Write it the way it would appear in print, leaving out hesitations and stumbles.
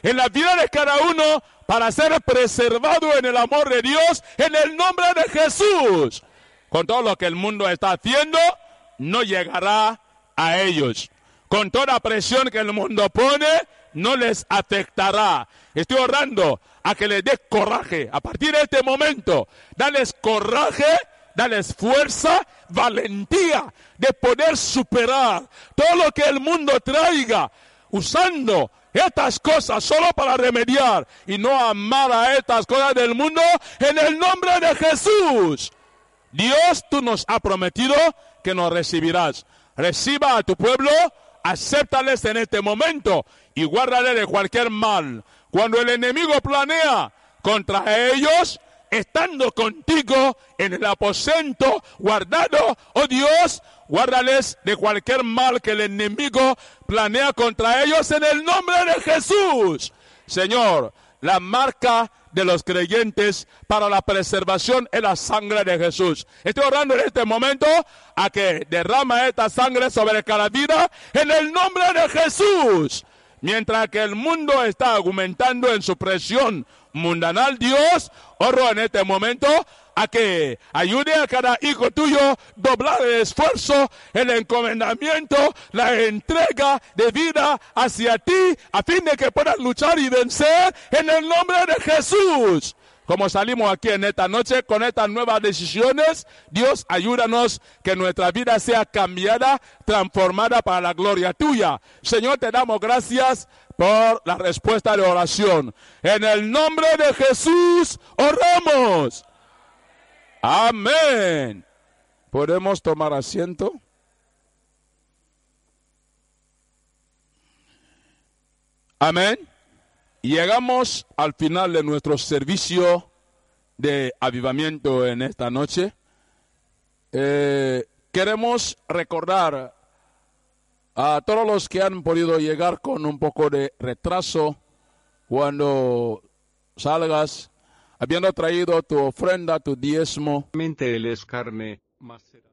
en la vida de cada uno para ser preservado en el amor de Dios en el nombre de Jesús. Con todo lo que el mundo está haciendo, no llegará a ellos. Con toda presión que el mundo pone, no les afectará. Estoy orando a que les dé coraje. A partir de este momento, dales coraje, dales fuerza, valentía de poder superar todo lo que el mundo traiga, usando estas cosas solo para remediar y no amar a estas cosas del mundo en el nombre de Jesús. Dios, tú nos has prometido que nos recibirás. Reciba a tu pueblo, acéptales en este momento y guárdale de cualquier mal. Cuando el enemigo planea contra ellos, estando contigo en el aposento guardado, oh Dios, guárdales de cualquier mal que el enemigo planea contra ellos en el nombre de Jesús. Señor, la marca de los creyentes para la preservación es la sangre de Jesús. Estoy orando en este momento a que derrama esta sangre sobre cada vida en el nombre de Jesús. Mientras que el mundo está aumentando en su presión mundanal, Dios, oro en este momento a que ayude a cada hijo tuyo a doblar el esfuerzo, el encomendamiento, la entrega de vida hacia ti, a fin de que puedan luchar y vencer en el nombre de Jesús. Como salimos aquí en esta noche con estas nuevas decisiones, Dios, ayúdanos que nuestra vida sea cambiada, transformada para la gloria tuya. Señor, te damos gracias por la respuesta de oración. En el nombre de Jesús, oramos. Amén. ¿Podemos tomar asiento? Amén. Llegamos al final de nuestro servicio de avivamiento en esta noche. Queremos recordar a todos los que han podido llegar con un poco de retraso, cuando salgas habiendo traído tu ofrenda, tu diezmo. Él es carne, mas será